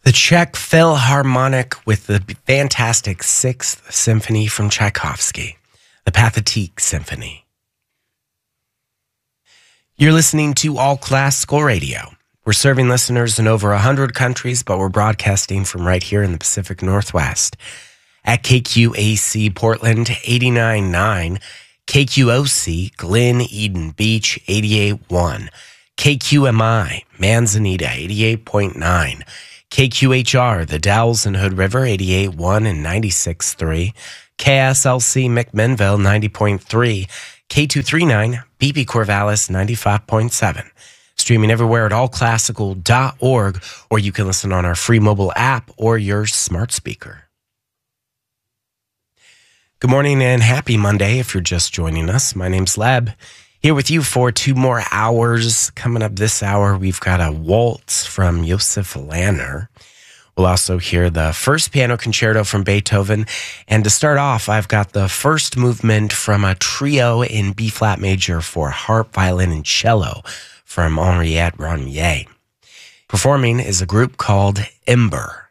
The Czech Philharmonic with the fantastic Sixth Symphony from Tchaikovsky, the Pathetique Symphony. You're listening to All Classical Radio. We're serving listeners in over 100 countries, but we're broadcasting from right here in the Pacific Northwest at KQAC Portland 89.9, KQOC Glen Eden Beach 88.1, KQMI Manzanita 88.9, KQHR, the Dalles and Hood River, 88.1 and 96.3. KSLC McMinnville, 90.3. K239, BP Corvallis, 95.7. Streaming everywhere at allclassical.org, or you can listen on our free mobile app or your smart speaker. Good morning and happy Monday if you're just joining us. My name's Leb. Here with you for 2 more hours. Coming up this hour, we've got a waltz from Josef Lanner. We'll also hear the first piano concerto from Beethoven. And to start off, I've got the first movement from a trio in B-flat major for harp, violin, and cello from Henriette Ronier. Performing is a group called Ember.